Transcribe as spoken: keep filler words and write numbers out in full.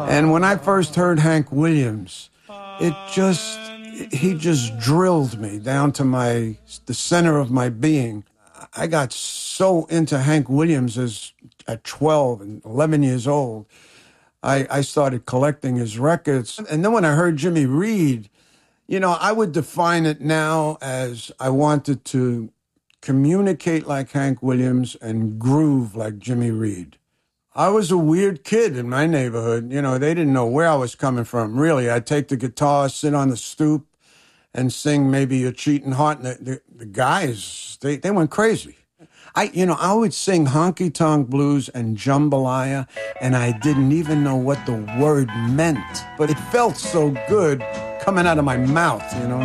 And when I first heard Hank Williams, it just, he just drilled me down to my, the center of my being. I got so into Hank Williams as at twelve and eleven years old. I, I started collecting his records. And then when I heard Jimmy Reed, you know, I would define it now as I wanted to communicate like Hank Williams and groove like Jimmy Reed. I was a weird kid in my neighborhood. You know, they didn't know where I was coming from, really. I'd take the guitar, sit on the stoop, and sing maybe A Cheating Heart. And the, the, the guys, they, they went crazy. I, you know, I would sing Honky Tonk Blues and Jambalaya, and I didn't even know what the word meant. But it felt so good coming out of my mouth, you know.